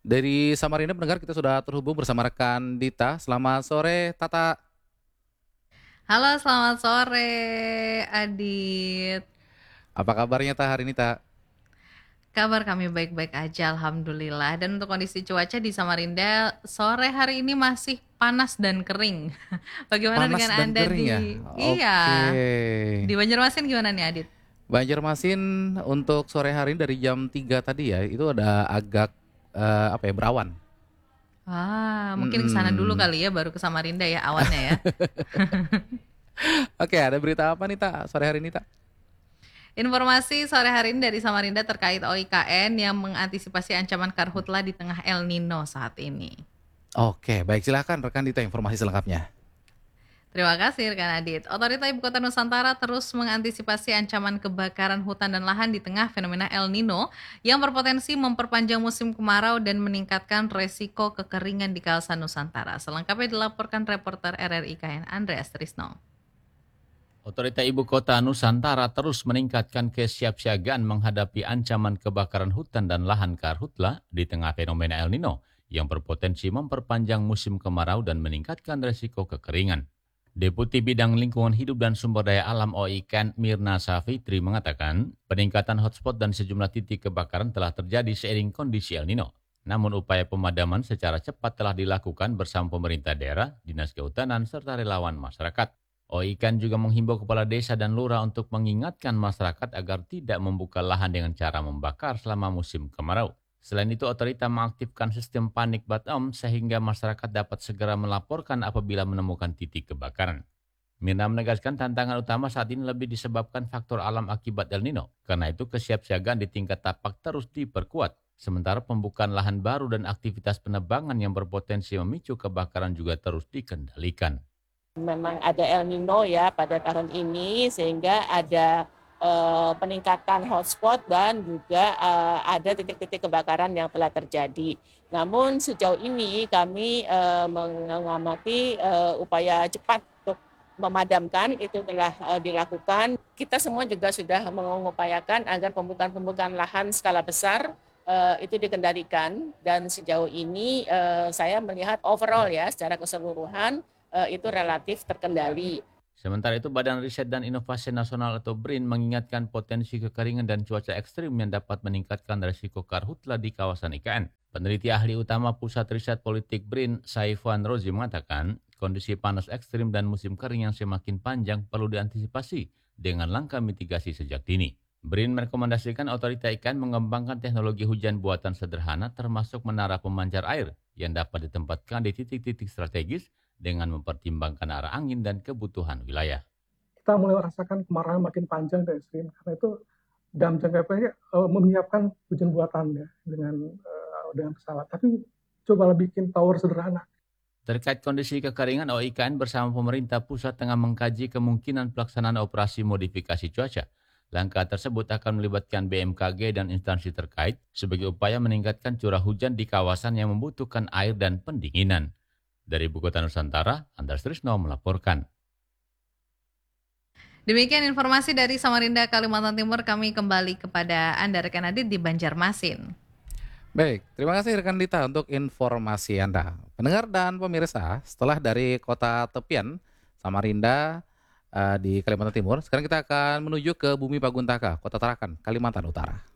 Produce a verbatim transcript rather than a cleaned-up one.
Dari Samarinda pendengar kita sudah terhubung bersama rekan Dita. Selamat sore Tata. Halo, selamat sore, Adit. Apa kabarnya Ta hari ini Ta? Kabar kami baik-baik aja, alhamdulillah. Dan untuk kondisi cuaca di Samarinda, sore hari ini masih panas dan kering. Bagaimana Panas dengan dan Anda kering ya? di... Oke. Iya, di Banjarmasin gimana nih, Adit? Banjarmasin untuk sore hari ini dari jam tiga tadi ya, itu ada agak eh, apa ya, berawan. Wah, mungkin ke sana dulu Mm-mm. kali ya, baru ke Samarinda ya awannya ya. Oke, ada berita apa nih Ta sore hari ini Ta? Informasi sore hari ini dari Samarinda terkait O I K N yang mengantisipasi ancaman karhutla di tengah El Nino saat ini. Oke, baik silakan rekan Dita informasi selengkapnya. Terima kasih rekan Adit. Otorita Ibu Kota Nusantara terus mengantisipasi ancaman kebakaran hutan dan lahan di tengah fenomena El Nino yang berpotensi memperpanjang musim kemarau dan meningkatkan resiko kekeringan di kawasan Nusantara. Selengkapnya dilaporkan reporter R R I K N Andreas Trisno. Otorita Ibu Kota Nusantara terus meningkatkan kesiapsiagaan menghadapi ancaman kebakaran hutan dan lahan karhutla di tengah fenomena El Nino yang berpotensi memperpanjang musim kemarau dan meningkatkan resiko kekeringan. Deputi Bidang Lingkungan Hidup dan Sumber Daya Alam O I K N Mirna Safitri mengatakan peningkatan hotspot dan sejumlah titik kebakaran telah terjadi seiring kondisi El Nino. Namun upaya pemadaman secara cepat telah dilakukan bersama pemerintah daerah, dinas kehutanan, serta relawan masyarakat. O I K N juga menghimbau kepala desa dan lurah untuk mengingatkan masyarakat agar tidak membuka lahan dengan cara membakar selama musim kemarau. Selain itu, otorita mengaktifkan sistem panik bottom sehingga masyarakat dapat segera melaporkan apabila menemukan titik kebakaran. Mirna menegaskan tantangan utama saat ini lebih disebabkan faktor alam akibat El Nino. Karena itu, kesiapsiagaan di tingkat tapak terus diperkuat. Sementara pembukaan lahan baru dan aktivitas penebangan yang berpotensi memicu kebakaran juga terus dikendalikan. Memang ada El Nino ya pada tahun ini sehingga ada eh, peningkatan hotspot dan juga eh, ada titik-titik kebakaran yang telah terjadi. Namun sejauh ini kami eh, mengamati eh, upaya cepat untuk memadamkan itu telah eh, dilakukan. Kita semua juga sudah mengupayakan agar pembukaan-pembukaan lahan skala besar eh, itu dikendalikan dan sejauh ini eh, saya melihat overall ya secara keseluruhan eh, itu relatif terkendali. Sementara itu, Badan Riset dan Inovasi Nasional atau B R I N mengingatkan potensi kekeringan dan cuaca ekstrim yang dapat meningkatkan resiko karhutla di kawasan I K N. Peneliti ahli utama Pusat Riset Politik B R I N, Saifwan Rozi mengatakan, kondisi panas ekstrim dan musim kering yang semakin panjang perlu diantisipasi dengan langkah mitigasi sejak dini. B R I N merekomendasikan otorita I K N mengembangkan teknologi hujan buatan sederhana termasuk menara pemancar air yang dapat ditempatkan di titik-titik strategis dengan mempertimbangkan arah angin dan kebutuhan wilayah. Kita mulai merasakan kemarahan makin panjang dan ekstrim. Karena itu dalam jangka pendek uh, menyiapkan hujan buatan ya dengan uh, dengan pesawat. Tapi cobalah bikin tower sederhana. Terkait kondisi kekeringan, O I K N bersama pemerintah pusat tengah mengkaji kemungkinan pelaksanaan operasi modifikasi cuaca. Langkah tersebut akan melibatkan B M K G dan instansi terkait sebagai upaya meningkatkan curah hujan di kawasan yang membutuhkan air dan pendinginan. Dari Ibu Kota Nusantara, Andreas Trisno melaporkan. Demikian informasi dari Samarinda, Kalimantan Timur. Kami kembali kepada Anda rekan Adit di Banjarmasin. Baik, terima kasih rekan Dita untuk informasi Anda. Pendengar dan pemirsa, setelah dari kota tepian Samarinda eh, di Kalimantan Timur, sekarang kita akan menuju ke Bumi Paguntaka, Kota Tarakan, Kalimantan Utara.